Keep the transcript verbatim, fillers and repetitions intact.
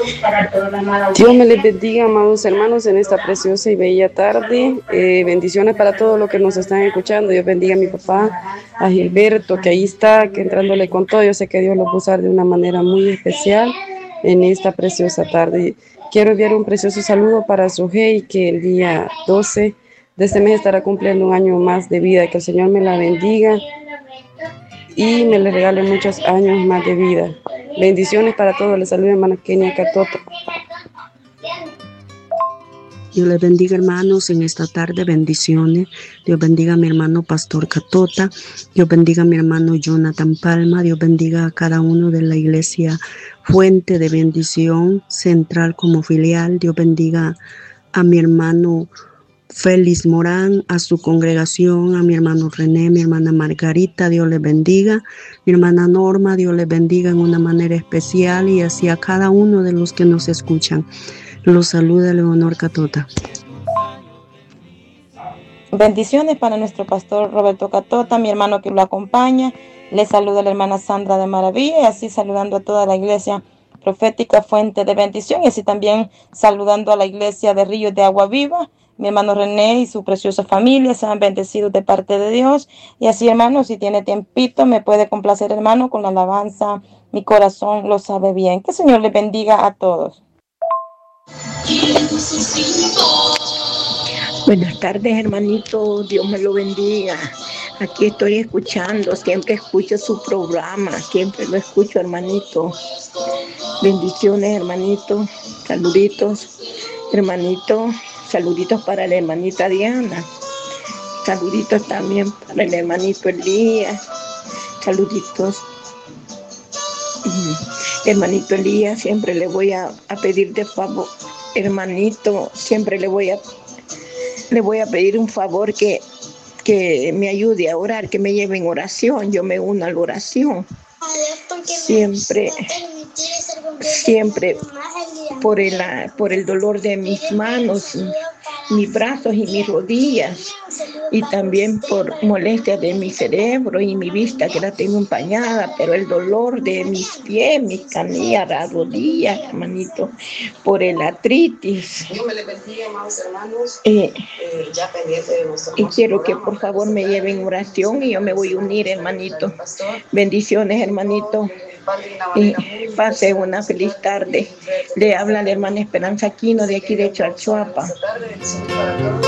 Dios me les bendiga, amados hermanos, en esta preciosa y bella tarde. Eh, bendiciones para todos los que nos están escuchando. Dios bendiga a mi papá, a Gilberto, que ahí está, que entrándole con todo. Yo sé que Dios lo va a usar de una manera muy especial en esta preciosa tarde. Quiero enviar un precioso saludo para Sujei, que el día doce de este mes estará cumpliendo un año más de vida. Que el Señor me la bendiga y me le regale muchos años más de vida. Bendiciones para todos. Les saluda hermana Kenia Catoto. Dios les bendiga, hermanos, en esta tarde, bendiciones. Dios bendiga a mi hermano Pastor Catota. Dios bendiga a mi hermano Jonathan Palma. Dios bendiga a cada uno de la iglesia Fuente de Bendición Central como filial. Dios bendiga a mi hermano Félix Morán, a su congregación, a mi hermano René, mi hermana Margarita, Dios les bendiga, mi hermana Norma, Dios les bendiga en una manera especial, y así a cada uno de los que nos escuchan. Los saluda Leonor Catota. Bendiciones para nuestro pastor Roberto Catota, mi hermano que lo acompaña. Le saluda la hermana Sandra de Maravilla, y así saludando a toda la iglesia profética Fuente de Bendición, y así también saludando a la iglesia de Ríos de Agua Viva. Mi hermano René y su preciosa familia sean bendecidos de parte de Dios. Y así, hermano, si tiene tiempito, me puede complacer, hermano, con la alabanza. Mi corazón lo sabe bien. Que el Señor les bendiga a todos. Buenas tardes, hermanito. Dios me lo bendiga. Aquí estoy escuchando, siempre escucho su programa, siempre lo escucho, hermanito. Bendiciones, hermanito. Saluditos, hermanito. Saluditos para la hermanita Diana. Saluditos también para el hermanito Elías. Saluditos. Hermanito Elías, siempre le voy a, a pedir de favor, hermanito, siempre le voy a, le voy a pedir un favor que, que me ayude a orar, que me lleve en oración. Yo me uno a la oración. Siempre, siempre por el, por el dolor de mis manos, mis brazos y mis rodillas, y también por molestias de mi cerebro y mi vista, que la tengo empañada, pero el dolor de mis pies, mis canillas, las rodillas, hermanito, por el artritis. Dios me les bendiga, amados hermanos. Eh, eh, ya pendiente de nuestro y quiero que por favor me lleven oración, y yo me voy a unir, hermanito. Bendiciones, hermanito. Y pase una feliz tarde. Le habla la hermana Esperanza Aquino de aquí de Chalchuapa.